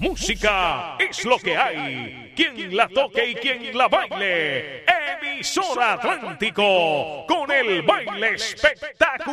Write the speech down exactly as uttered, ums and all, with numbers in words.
Música es lo que hay. Quien la toque y quien la baile. Emisora Atlántico con el baile espectacular.